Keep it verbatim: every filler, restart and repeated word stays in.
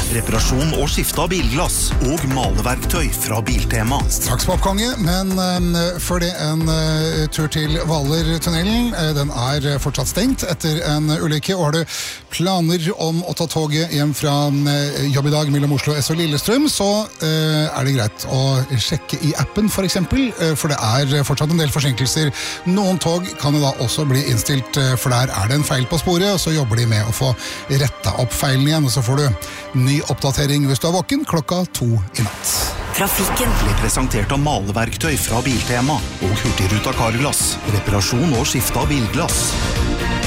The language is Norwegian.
reparasjon og skifte av bilglass og maleverktøy fra Biltema. Straks på oppkonge, men um, før det en uh, tur til Hvaler-tunnelen. Uh, den er fortsatt stengt etter en ulykke, og har du planer om å ta toget hjem fra uh, jobb i dag mellom Oslo S og Lillestrøm, så uh, er det greit å sjekke i appen for eksempel, uh, for det er fortsatt en del forsinkelser. Noen tog kan jo da også bli innstilt, uh, for der er det en feil på sporet, og så jobber de med å få retta opp feilen igjen, og så får du ny oppdatering hvis du er våken klokka to i natt. Trafikken ble presentert av maleverktøy fra Biltema og Hurtigruta Carglass, reparasjon og skifte av bilglass.